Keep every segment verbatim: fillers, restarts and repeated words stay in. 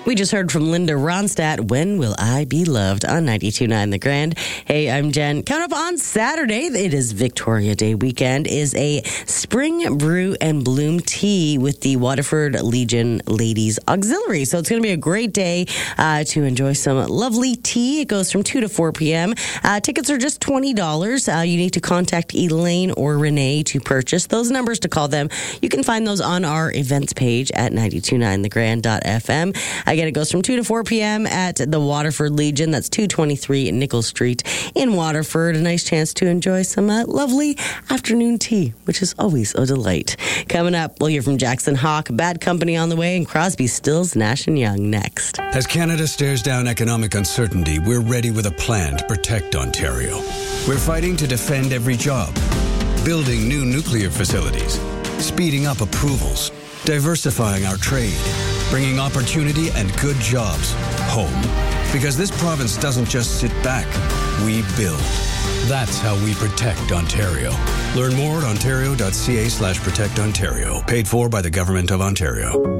We just heard from Linda Ronstadt, When Will I Be Loved, on ninety-two point nine The Grand. Hey, I'm Jen. Coming up on Saturday, it is Victoria Day weekend, is a spring brew and bloom tea with the Waterford Legion Ladies Auxiliary. So it's going to be a great day uh, to enjoy some lovely tea. It goes from two to four p.m. Uh, tickets are just twenty dollars. Uh, you need to contact Elaine or Renee to purchase. Those numbers to call them, you can find those on our events page at ninety-two point nine the grand dot f m. Again, it goes from two to four p.m. at the Waterford Legion. That's two twenty-three Nichols Street in Waterford. A nice chance to enjoy some uh, lovely afternoon tea, which is always a delight. Coming up, we'll hear from Jackson Hawk, Bad Company on the way, and Crosby, Stills, Nash and Young next. As Canada stares down economic uncertainty, we're ready with a plan to protect Ontario. We're fighting to defend every job, building new nuclear facilities, speeding up approvals, diversifying our trade, bringing opportunity and good jobs home. Because this province doesn't just sit back, we build. That's how we protect Ontario. Learn more at ontario.ca slash protect Ontario. Paid for by the Government of Ontario.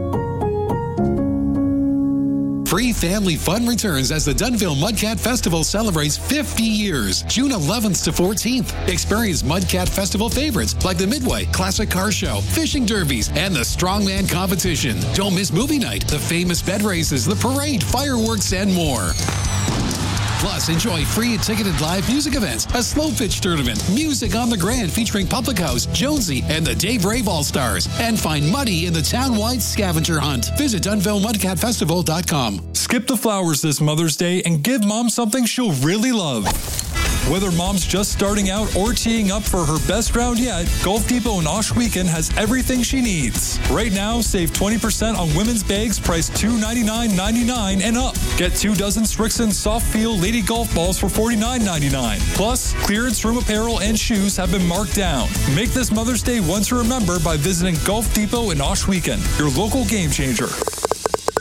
Free family fun returns as the Dunnville Mudcat Festival celebrates fifty years, June eleventh to fourteenth. Experience Mudcat Festival favorites like the Midway Classic Car Show, Fishing Derbies, and the Strongman Competition. Don't miss movie night, the famous bed races, the parade, fireworks, and more. Plus, enjoy free and ticketed live music events, a slow pitch tournament, music on the Grand featuring Public House, Jonesy, and the Dave Rave All-Stars. And find Muddy in the town-wide scavenger hunt. Visit Dunnville Mudcat Festival dot com. Skip the flowers this Mother's Day and give Mom something she'll really love. Whether Mom's just starting out or teeing up for her best round yet, Golf Depot in Ohsweken has everything she needs. Right now, save twenty percent on women's bags priced two ninety-nine ninety-nine and up. Get two dozen Strixon Soft Feel Lady Golf Balls for forty-nine ninety-nine. Plus, clearance room apparel and shoes have been marked down. Make this Mother's Day one to remember by visiting Golf Depot in Ohsweken, your local game changer.